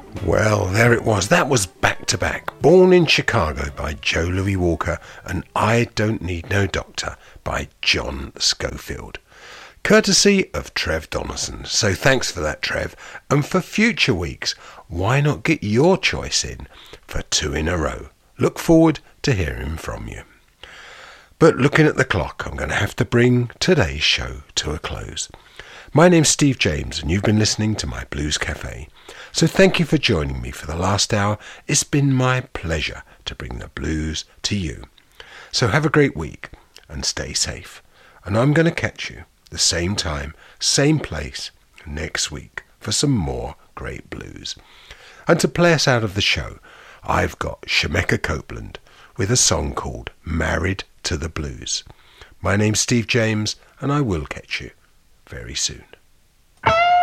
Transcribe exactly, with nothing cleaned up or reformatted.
Well, there it was. That was Back to Back. Born in Chicago by Joe Louis Walker and I Don't Need No Doctor by John Scofield. Courtesy of Trev Donaldson. So thanks for that, Trev. And for future weeks, why not get your choice in for two in a row? Look forward to hearing from you. But looking at the clock, I'm going to have to bring today's show to a close. My name's Steve James and you've been listening to my Blues Cafe. So thank you for joining me for the last hour. It's been my pleasure to bring the blues to you. So have a great week and stay safe. And I'm going to catch you the same time, same place next week for some more great blues. And to play us out of the show, I've got Shemekia Copeland with a song called Married to the Blues. My name's Steve James and I will catch you very soon.